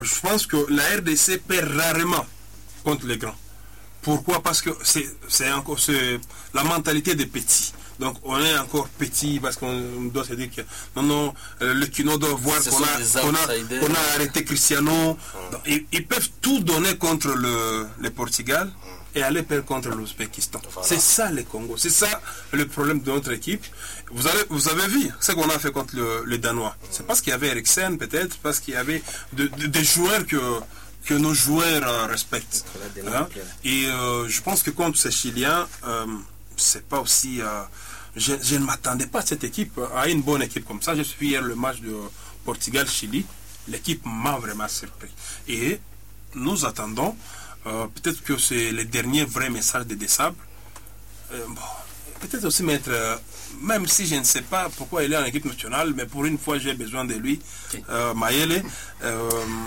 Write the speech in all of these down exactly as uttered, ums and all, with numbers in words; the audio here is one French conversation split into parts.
Je pense que la R D C perd rarement contre les grands. Pourquoi? Parce que c'est, c'est encore c'est la mentalité des petits. Donc on est encore petit parce qu'on doit se dire que non, non, euh, le Kino doit voir qu'on a, qu'on, a, qu'on a arrêté Cristiano. Hum. Donc, ils, ils peuvent tout donner contre le, le Portugal hum. et aller perdre contre l'Ouzbékistan. Voilà. C'est ça le Congo. C'est ça le problème de notre équipe. Vous avez, vous avez vu ce qu'on a fait contre le, le Danois. Hum. C'est parce qu'il y avait Eriksen peut-être, parce qu'il y avait de, de, des joueurs que... que nos joueurs euh, respectent. Hein? Et euh, je pense que contre ces Chiliens, euh, c'est pas aussi... Euh, je, je ne m'attendais pas à cette équipe, à une bonne équipe comme ça. Je suis hier le match de Portugal-Chili. L'équipe m'a vraiment surpris. Et nous attendons, euh, peut-être que c'est le dernier vrai message de Desabre. Euh, bon, peut-être aussi mettre... Euh, même si je ne sais pas pourquoi il est en équipe nationale, mais pour une fois j'ai besoin de lui, euh, Mayele. Euh,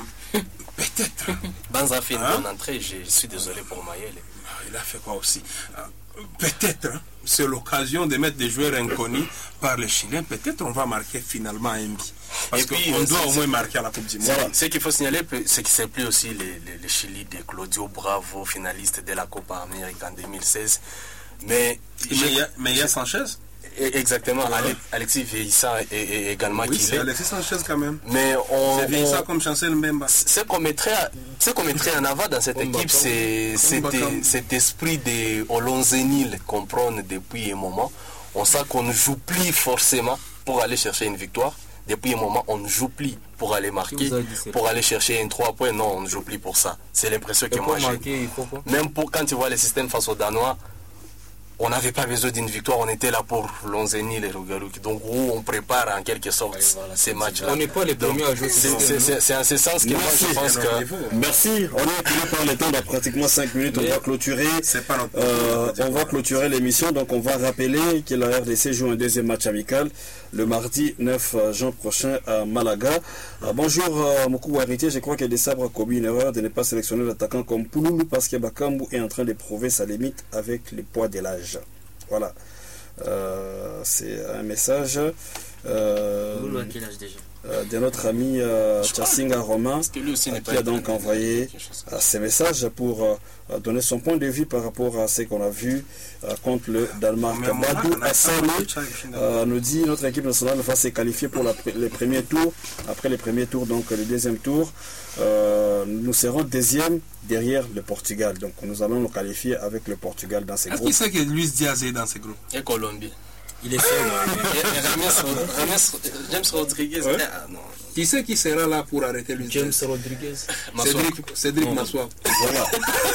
peut-être. Banza fait une hein? bonne entrée, je suis désolé pour Mayele. Il a fait quoi aussi? Peut-être, hein? C'est l'occasion de mettre des joueurs inconnus par les Chiliens. Peut-être on va marquer finalement un but. Parce qu'on doit au moins marquer à la Coupe du Monde. Voilà. Ce qu'il faut signaler, c'est que c'est plus aussi les, les, les Chili de Claudio Bravo, finaliste de la Copa América en deux mille seize. Mais il y a Sanchez? Exactement, ouais. Alexis Vieissa est, est également oui, qu'il est. Alexis Sanchez quand même. Mais on. C'est Vieissa comme Chancel Mbemba. Ce qu'on mettrait, ce qu'on mettrait en avant dans cette équipe, c'est cet esprit de Olonzenil qu'on prône depuis un moment. On sait qu'on ne joue plus forcément pour aller chercher une victoire. Depuis un moment, on ne joue plus pour aller marquer, pour aller chercher un trois points. Non, on ne joue plus pour ça. C'est l'impression que moi j'ai. Même pour quand tu vois le système face aux Danois. On n'avait pas besoin d'une victoire, on était là pour Lonzeni et Rogarouk. Donc où on prépare en quelque sorte oui, voilà, ces matchs-là. On n'est pas les premiers à jouer. C'est en ce sens que Merci. moi je pense que... Merci, on est acculé par le temps, dans pratiquement cinq minutes, on va clôturer. Euh, on va clôturer l'émission, donc on va rappeler que la R D C joue un deuxième match amical le mardi neuf juin prochain à Malaga. Euh, bonjour euh, Mokou Warité, je crois que Desabre a commis une erreur de ne pas sélectionner l'attaquant comme Pouloulou parce que Bakambu est en train de prouver sa limite avec les poids de l'âge. Voilà, euh, c'est un message euh, euh, de notre ami euh, Tchassinga Romain euh, qui a donc envoyé euh, ces messages pour euh, donner son point de vue par rapport à ce qu'on a vu euh, contre le Danemark. Badou Assane euh, nous dit notre équipe nationale va se qualifier pour la, les premiers tours. Après les premiers tours, donc le deuxième tour, euh, nous serons deuxième derrière le Portugal. Donc nous allons nous qualifier avec le Portugal dans ces groupes. Est-ce qu'il sait que Luis Diaz est dans ces groupes? Et Colombie. Il est seul. James Rodriguez. Ouais. Ah, non. Qui c'est qui sera là pour arrêter Luis James Rodriguez. Cédric, Cédric Massoua. Voilà.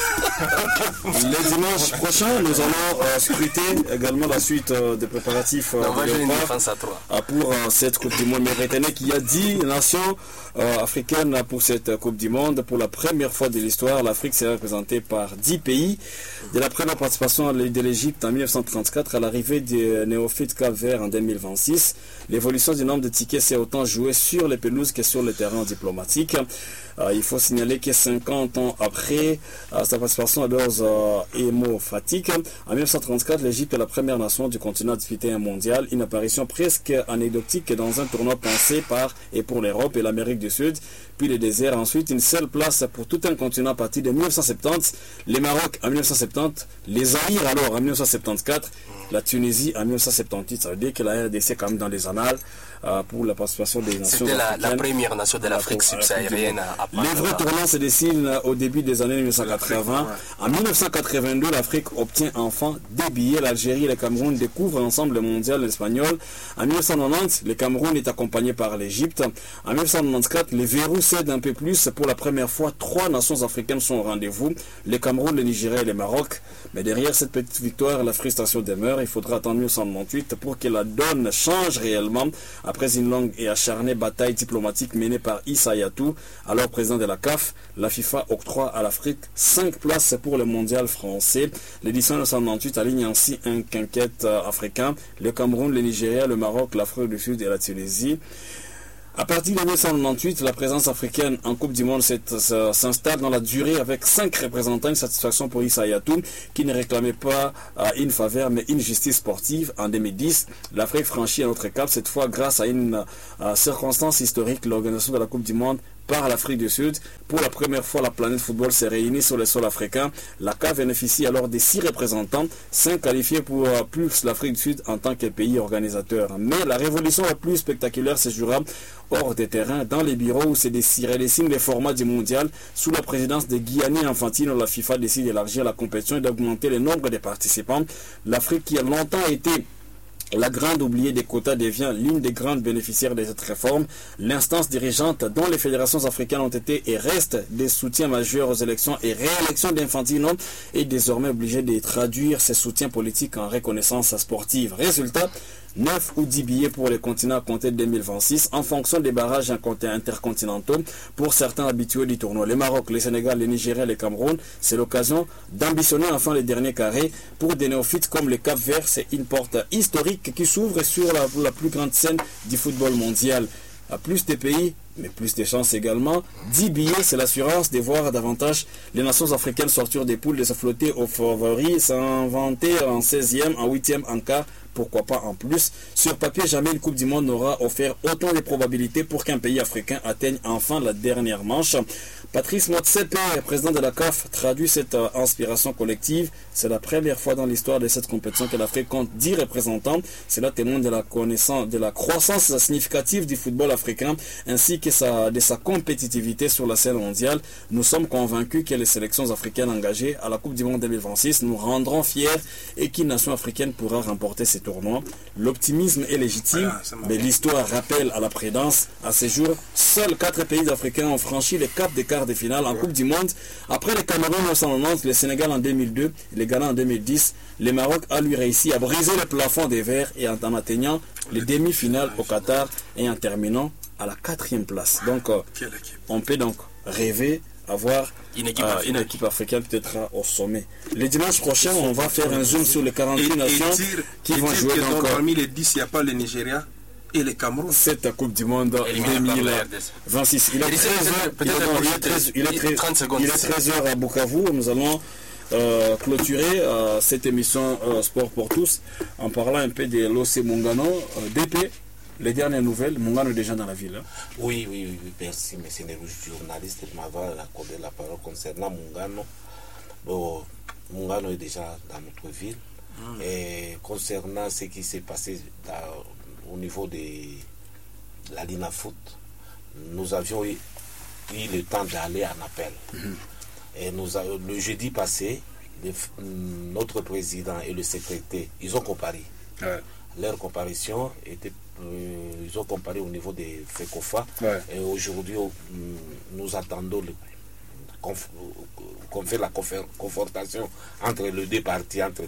Le dimanche prochain, nous allons euh, scruter également la suite euh, des préparatifs euh, non, de à pour euh, cette Coupe du Monde. Mais retenez qu'il y a dix nations euh, africaines pour cette Coupe du Monde. Pour la première fois de l'histoire, l'Afrique sera représentée par dix pays. De la première participation de l'Égypte en mille neuf cent trente-quatre à l'arrivée des néophytes Cap-Vert en deux mille vingt-six, l'évolution du nombre de tickets s'est autant jouée sur les pelouses que sur le terrain diplomatique. Euh, il faut signaler que cinquante ans après euh, sa participation à l'O euh, hémophatique, en mille neuf cent trente-quatre, l'Égypte est la première nation du continent à disputer un mondial, une apparition presque anecdotique dans un tournoi pensé par et pour l'Europe et l'Amérique du Sud, puis le désert. Ensuite, une seule place pour tout un continent à partir de mille neuf cent soixante-dix, les Maroc en mille neuf cent soixante-dix, les Zaïre alors en mille neuf cent soixante-quatorze, la Tunisie en mille neuf cent soixante-dix. Ça veut dire que la R D C est quand même dans les annales euh, pour la participation des nations. C'était la, la première nation de l'Afrique subsaharienne. Les vrais tournants se dessinent au début des années mille neuf cent quatre-vingts. En mille neuf cent quatre-vingt-deux, l'Afrique obtient enfin des billets. L'Algérie et le Cameroun découvrent ensemble le mondial espagnol. En mille neuf cent quatre-vingt-dix, le Cameroun est accompagné par l'Égypte. En mille neuf cent quatre-vingt-quatorze, les verrous cèdent un peu plus. Pour la première fois, trois nations africaines sont au rendez-vous. Le Cameroun, le Nigeria et le Maroc. Mais derrière cette petite victoire, la frustration demeure. Il faudra attendre mille neuf cent quatre-vingt-dix pour que la donne change réellement. Après une longue et acharnée bataille diplomatique menée par Issa Hayatou, alors président de la C A F, la FIFA octroie à l'Afrique cinq places pour le mondial français. L'édition mille neuf cent quatre-vingt-dix-huit aligne ainsi un quinquette africain, le Cameroun, le Nigeria, le Maroc, l'Afrique du Sud et la Tunisie. À partir de mille neuf cent quatre-vingt-dix-huit, la présence africaine en Coupe du Monde s'installe dans la durée avec cinq représentants, une satisfaction pour Issa Hayatou qui ne réclamait pas une faveur mais une justice sportive. En deux mille dix, l'Afrique franchit un autre cap, cette fois grâce à une circonstance historique, l'organisation de la Coupe du Monde par l'Afrique du Sud. Pour la première fois, la planète football s'est réunie sur le sol africain. La C A F bénéficie alors des six représentants, cinq qualifiés pour plus l'Afrique du Sud en tant que pays organisateur. Mais la révolution la plus spectaculaire se jouera hors des terrains, dans les bureaux où se dessinent les formats du mondial. Sous la présidence de Gianni Infantino, la FIFA décide d'élargir la compétition et d'augmenter le nombre de participants. L'Afrique, qui a longtemps été la grande oubliée des quotas, devient l'une des grandes bénéficiaires de cette réforme. L'instance dirigeante dont les fédérations africaines ont été et restent des soutiens majeurs aux élections et réélections d'Infantino est désormais obligée de traduire ses soutiens politiques en reconnaissance sportive. Résultat, neuf ou dix billets pour les continents à compter de deux mille vingt-six en fonction des barrages intercontinentaux pour certains habitués du tournoi. Le Maroc, le Sénégal, le Nigeria, le Cameroun, c'est l'occasion d'ambitionner enfin les derniers carrés. Pour des néophytes comme le Cap-Vert, c'est une porte historique qui s'ouvre sur la, la plus grande scène du football mondial. À plus de pays, mais plus de chances également. dix billets, c'est l'assurance de voir davantage les nations africaines sortir des poules, de se flotter aux favoris, s'inventer en seizième, en huitième, en quart, pourquoi pas en plus. Sur papier, jamais une Coupe du Monde n'aura offert autant de probabilités pour qu'un pays africain atteigne enfin la dernière manche. Patrice Motsepe, président de la C A F, traduit cette euh, inspiration collective. C'est la première fois dans l'histoire de cette compétition que l'Afrique compte dix représentants. Cela témoigne de la connaissance, de la croissance significative du football africain ainsi que sa, de sa compétitivité sur la scène mondiale. Nous sommes convaincus que les sélections africaines engagées à la Coupe du Monde deux mille vingt-six nous rendront fiers et qu'une nation africaine pourra remporter ces tournois. L'optimisme est légitime, voilà, mais l'histoire rappelle à la prudence. À ce jour, seuls quatre pays africains ont franchi les cap des quarts de finale en Coupe du Monde. Après le Cameroun en mille neuf cent quatre-vingt-dix, le Sénégal en deux mille deux, le Ghana en deux mille dix, le Maroc a lui réussi à briser le plafond des verts et en, en atteignant les demi-finales au Qatar et en terminant à la quatrième place. Donc, euh, on peut donc rêver avoir une équipe, euh, une équipe africaine peut-être au sommet. Le dimanche prochain, on va faire un zoom sur les quarante-huit nations dire, qui vont jouer. Donc, parmi les dix, il n'y a pas le Nigeria et le Cameroun. Cette Coupe du Monde deux mille vingt-six. Il est treize heures à Bukavu. Nous allons euh, clôturer euh, cette émission euh, Sport pour tous en parlant un peu de l'O C Mungano, euh, D P. Les dernières nouvelles, Mungano est déjà dans la ville. Hein? Oui, oui, oui, oui, merci, monsieur le journaliste m'avait accordé la parole concernant Mungano. Bon, Mungano est déjà dans notre ville. Mmh. Et concernant ce qui s'est passé dans, au niveau de la Lina Foot, nous avions eu, eu le temps d'aller en appel. Mmh. Et nous a, le jeudi passé, le, notre président et le secrétaire, ils ont comparé. Ouais. Leur comparution était, euh, ils ont comparé au niveau des FECOFA. Ouais. Et aujourd'hui, nous attendons le, qu'on fait la confrontation entre les deux parties, entre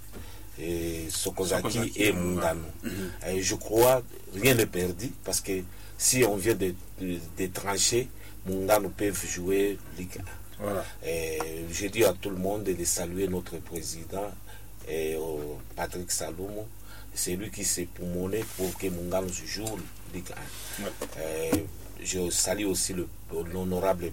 et Sokozaki, Sokozaki et Mungano. Ouais. Mm-hmm. Et je crois rien n'est perdu parce que si on vient de, de, de trancher, Mungano peut jouer Ligue un. Voilà. Et je dis à tout le monde de saluer notre président et euh, Patrick Salomo. C'est lui qui s'est poumonné pour que Mungano joue Ligue un. Ouais. Et je salue aussi le, l'honorable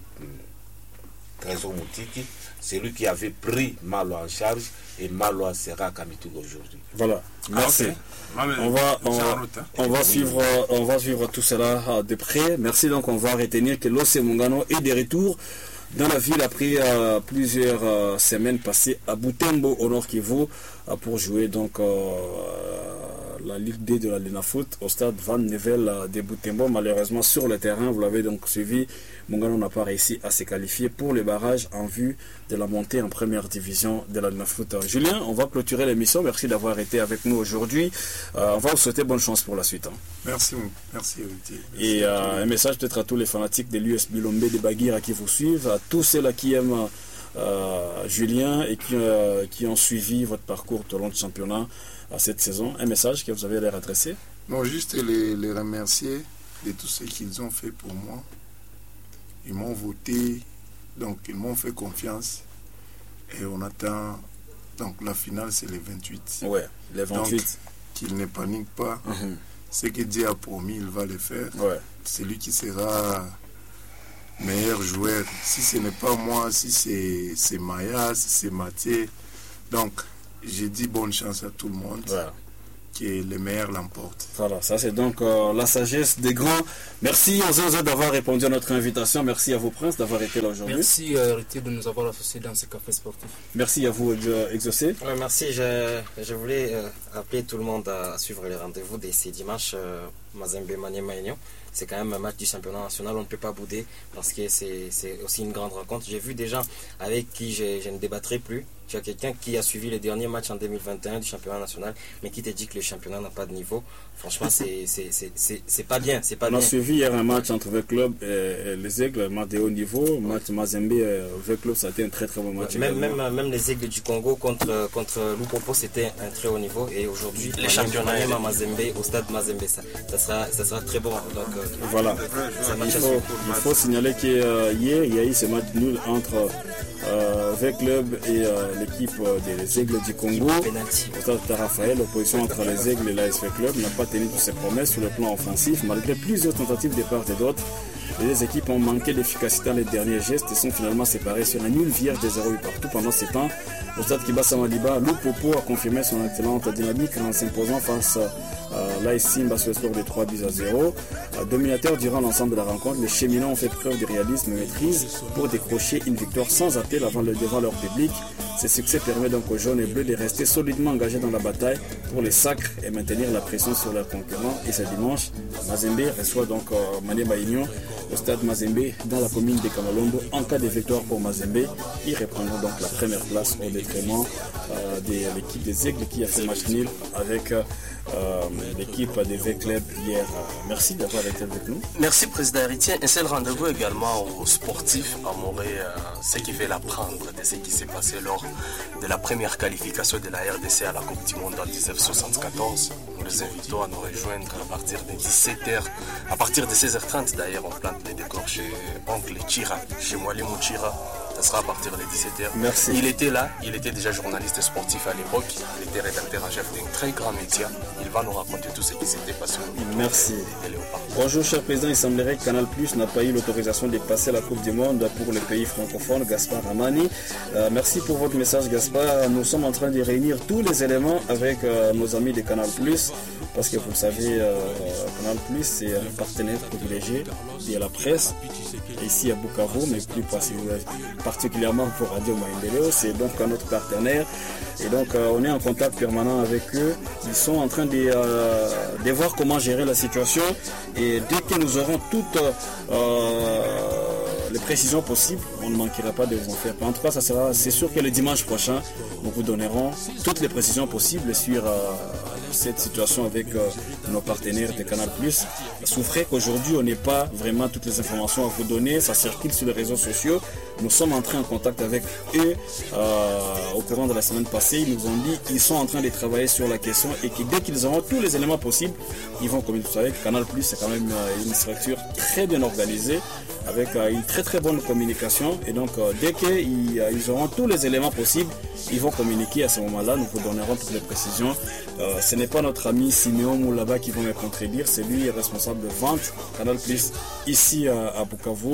Trésor Moutiki. C'est lui qui avait pris Malo en charge et Malo sera à Kamituga aujourd'hui. Voilà, merci. Ah, okay. On va, on, on, va suivre, on va suivre tout cela de près. Merci, donc on va retenir que l'O C Mungano est de retour dans la ville après euh, plusieurs euh, semaines passées à Butembo au Nord Kivu euh, pour jouer donc euh, la Ligue D de la Lina Foot au stade Van Nevel euh, de Butembo. Malheureusement sur le terrain, vous l'avez donc suivi, Mungano n'a pas réussi à se qualifier pour les barrages en vue de la montée en première division de la Lina Foot. Euh, Julien, on va clôturer l'émission. Merci d'avoir été avec nous aujourd'hui. Euh, on va vous souhaiter bonne chance pour la suite. Hein. Merci, merci. merci Et euh, un message peut-être à tous les fanatiques de l'U S B Lombe de Baguira qui vous suivent, à tous ceux-là qui aiment euh, Julien et qui, euh, qui ont suivi votre parcours tout au long du championnat à cette saison. Un message que vous avez à leur adresser? Non, juste les, les remercier de tout ce qu'ils ont fait pour moi. Ils m'ont voté, donc ils m'ont fait confiance. Et on attend, donc la finale c'est les vingt-huit. Ouais, les vingt-huit. Donc, qu'ils ne paniquent pas. Mm-hmm. Ce que Dieu a promis, il va le faire. Ouais. C'est lui qui sera meilleur joueur. Si ce n'est pas moi, si c'est, c'est Maya, si c'est Mathieu. Donc, j'ai dit bonne chance à tout le monde. Ouais. que les meilleurs l'emportent. Voilà, ça c'est donc euh, la sagesse des grands. Merci aux autres d'avoir répondu à notre invitation. Merci à vous, Prince, d'avoir été là aujourd'hui. Merci, euh, Héritier, de nous avoir associés dans ce café sportif. Merci à vous, Exaucé. Ouais, merci. Je, je voulais euh, appeler tout le monde à suivre les rendez-vous de ce dimanche. Euh, Mazembe Maniema Union. C'est quand même un match du championnat national, on ne peut pas bouder parce que c'est aussi une grande rencontre. J'ai vu des gens avec qui je, je ne débattrai plus. Tu as quelqu'un qui a suivi les derniers matchs en deux mille vingt et un du championnat national, mais qui te dit que le championnat n'a pas de niveau. Franchement, c'est pas bien. Pas on bien. a suivi hier un match entre V Club et, et les Aigles, un match de haut niveau. Le match Mazembe V Club, ça a été un très très bon match. Même, même, même les Aigles du Congo contre, contre Lupopo, c'était un très haut niveau. Et aujourd'hui, les championnats même à Mazembe, au stade Mazembe, ça, ça, sera, ça sera très bon. Donc, euh, voilà. Il faut, il faut signaler qu'hier, euh, il y a eu ce match nul entre euh, V Club et euh, l'équipe des Aigles du Congo. Au stade Raphaël, l'opposition entre les Aigles et l'A S V Club n'a pas tenu toutes ses promesses sur le plan offensif, malgré plusieurs tentatives de part et d'autre. Les équipes ont manqué d'efficacité dans les derniers gestes et sont finalement séparées sur un nul vierge de zéro huit partout pendant ces temps. Au stade Kibasa Maliba, Lupopo a confirmé son excellente dynamique en s'imposant face à l'A S Simba sur le score de trois buts à zéro. Dominateur durant l'ensemble de la rencontre, les Cheminots ont fait preuve de réalisme et maîtrise pour décrocher une victoire sans appel avant le, devant leur public. Ce succès permet donc aux jaunes et bleus de rester solidement engagés dans la bataille pour les sacres et maintenir la pression sur leurs concurrents. Et ce dimanche, Mazembe reçoit donc euh, Maniema Union au stade Mazembe dans la commune de Kamalombo. En cas de victoire pour Mazembe, ils reprendront donc la première place au détriment euh, de l'équipe des Aigles qui a fait match nul avec euh, l'équipe des V-Club hier. Merci d'avoir été avec nous. Merci, Président Héritier. Un seul rendez-vous également aux sportifs à Morée, euh, ce qui veut l'apprendre de ce qui s'est passé lors de la première qualification de la R D C à la Coupe du Monde en dix-neuf cent soixante-quatorze. Nous les invitons à nous rejoindre à partir de dix-sept heures, à partir de seize heures trente d'ailleurs, on plante les décors chez Oncle Chira, chez Mwalimu Chira. Ça sera à partir de dix-sept heures. Merci. Il était là, il était déjà journaliste sportif à l'époque, il était rédacteur en chef d'un très grand média. Il va nous raconter tout ce qui s'était passé. Merci. Bonjour cher président, il semblerait que Canal Plus n'a pas eu l'autorisation de passer la Coupe du Monde pour les pays francophones. Gaspard Amani, euh, merci pour votre message Gaspard. Nous sommes en train de réunir tous les éléments avec euh, nos amis de Canal Plus, parce que vous le savez, euh, Canal Plus c'est un partenaire privilégié de la presse ici à Bukavu, mais plus particulièrement pour Radio Maendeleo, c'est donc notre partenaire. Et donc euh, on est en contact permanent avec eux. Ils sont en train de, euh, de voir comment gérer la situation. Et dès que nous aurons toutes euh, les précisions possibles, on ne manquera pas de vous en faire. En tout cas, ça sera, c'est sûr que le dimanche prochain, nous vous donnerons toutes les précisions possibles sur euh, cette situation avec euh, nos partenaires de Canal Plus. Souffrez qu'aujourd'hui, on n'ait pas vraiment toutes les informations à vous donner. Ça circule sur les réseaux sociaux. Nous sommes entrés en contact avec eux euh, au courant de la semaine passée. Ils nous ont dit qu'ils sont en train de travailler sur la question et que dès qu'ils auront tous les éléments possibles, ils vont, comme vous savez, Canal Plus, c'est quand même euh, une structure très bien organisée avec euh, une très très bonne communication. Et donc, euh, dès qu'ils euh, ils auront tous les éléments possibles, ils vont communiquer à ce moment-là. Nous vous donnerons toutes les précisions. Euh, ce n'est pas notre ami Siméon Moulaba qui va me contredire. C'est lui responsable de vente Canal Plus ici euh, à Bukavu.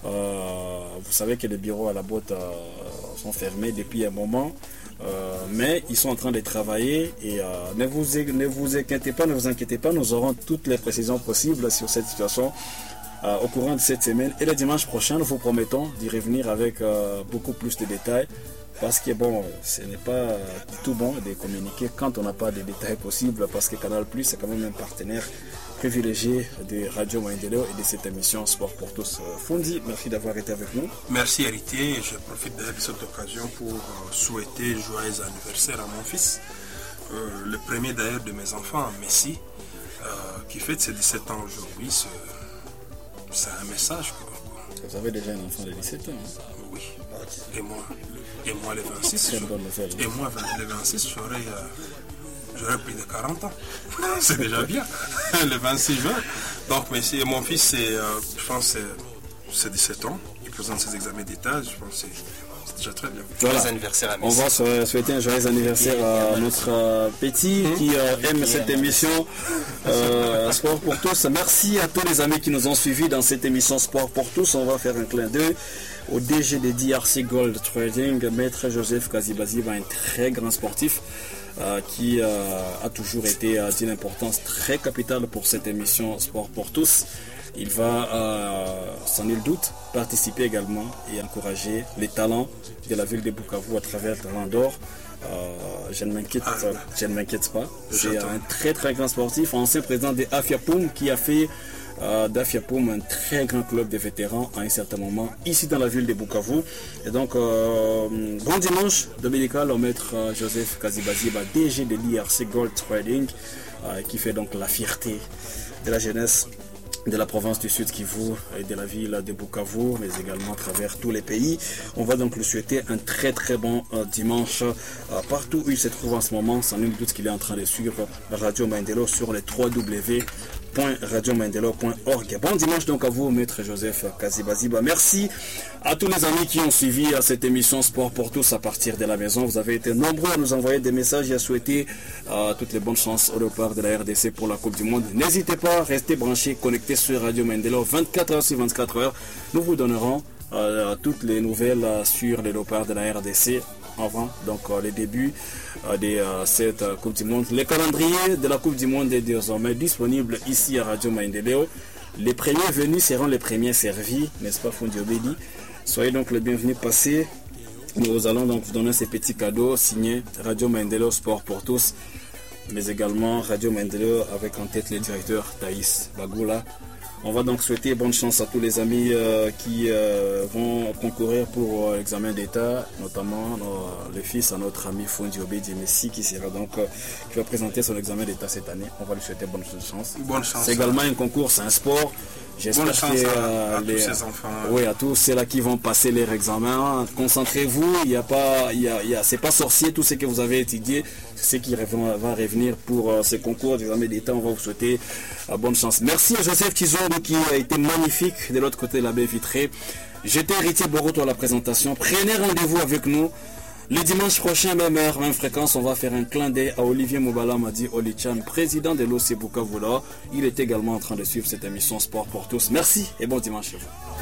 Euh, vous savez que les bureaux à la botte euh, sont fermés depuis un moment, euh, mais ils sont en train de travailler et euh, ne, vous, ne vous inquiétez pas, ne vous inquiétez pas, nous aurons toutes les précisions possibles sur cette situation euh, au courant de cette semaine. Et le dimanche prochain, nous vous promettons d'y revenir avec euh, beaucoup plus de détails. Parce que bon, ce n'est pas tout bon de communiquer quand on n'a pas de détails possibles, parce que Canal Plus c'est quand même un partenaire privilégié de Radio Maendeleo et de cette émission Sport pour tous. Fondi, merci d'avoir été avec nous. Merci Héritier, je profite de cette occasion pour souhaiter joyeux anniversaire à mon fils, euh, le premier d'ailleurs de mes enfants, Messi, euh, qui fête ses dix-sept ans aujourd'hui. C'est un message. Vous avez déjà un enfant de dix-sept ans, hein? Oui, et moi, et moi les vingt-six, c'est une bonne nouvelle. Et moi les vingt-six, j'aurais, euh, j'aurais plus de quarante ans. C'est déjà bien, le vingt-six juin. Donc, mais si, mon fils, c'est, euh, je pense, c'est dix-sept ans. Il présente ses examens d'État. Je pense que c'est, c'est déjà très bien. Voilà. Joyeux anniversaire à On va souhaiter un joyeux anniversaire à notre euh, petit qui euh, aime cette émission euh, Sport pour tous. Merci à tous les amis qui nous ont suivis dans cette émission Sport pour tous. On va faire un clin d'œil au D G de D R C Gold Trading, Maître Joseph Kazibazi, un très grand sportif. euh, qui euh, a toujours été euh, d'une importance très capitale pour cette émission Sport pour tous. Il va, euh, sans nul doute, participer également et encourager les talents de la ville de Bukavu à travers le Talent d'Or. Euh, je ne m'inquiète, Ah, je ne m'inquiète pas. C'est j'attends. un très très grand sportif, ancien président de Afiapoum qui a fait euh, d'Afiapoum un très grand club de vétérans à un certain moment ici dans la ville de Bukavu. Et donc, euh, bon dimanche dominical au maître euh, Joseph Kazibaziba, D G de l'I R C Gold Trading, euh, qui fait donc la fierté de la jeunesse de la province du Sud Kivu et de la ville de Bukavu, mais également à travers tous les pays. On va donc lui souhaiter un très très bon euh, dimanche euh, partout où il se trouve en ce moment, sans nul doute qu'il est en train de suivre Radio Mandelo sur les w w w point radio mandelo point org. Bon dimanche donc à vous, maître Joseph Kazibaziba. Merci à tous les amis qui ont suivi à cette émission Sport pour tous à partir de la maison. Vous avez été nombreux à nous envoyer des messages et à souhaiter euh, toutes les bonnes chances au départ de la R D C pour la Coupe du Monde. N'hésitez pas, restez branchés, connectés sur Radio Mandelo vingt-quatre heures sur vingt-quatre heures. Nous vous donnerons euh, toutes les nouvelles euh, sur les léopards de la R D C avant donc euh, les débuts euh, de euh, cette euh, Coupe du Monde. Le calendrier de la Coupe du Monde est désormais disponible ici à Radio Mandelo. Les premiers venus seront les premiers servis, n'est-ce pas Fundi Obedi? Soyez donc les bienvenus passés. Nous allons donc vous donner ces petits cadeaux signés Radio Mandelo Sport pour tous, mais également Radio Mandelo avec en tête le directeur Thaïs Bagoula. On va donc souhaiter bonne chance à tous les amis euh, qui euh, vont concourir pour euh, l'examen d'État, notamment euh, le fils à notre ami Fundi Obedi Messi qui sera donc euh, qui va présenter son examen d'État cette année. On va lui souhaiter bonne chance. Bonne chance. C'est également un concours, c'est un sport. J'espère Bonne chance que, à, euh, à les, tous ces enfants. oui, à tous ceux-là qui vont passer leur examen. Concentrez-vous, il y a pas, il y a, il y a, c'est pas sorcier tout ce que vous avez étudié, c'est ce qui va, va revenir pour euh, ces concours d'examen d'État. On va vous souhaiter euh, bonne chance. Merci à Joseph Kizombo qui a été magnifique de l'autre côté de la baie vitrée. J'étais Héritier Boroto à la présentation. Prenez rendez-vous avec nous. Le dimanche prochain, même heure, même fréquence, on va faire un clin d'œil à Olivier Moubala Madi Olichan, président de l'O C Bukavu. Il est également en train de suivre cette émission Sport pour tous. Merci et bon dimanche à vous.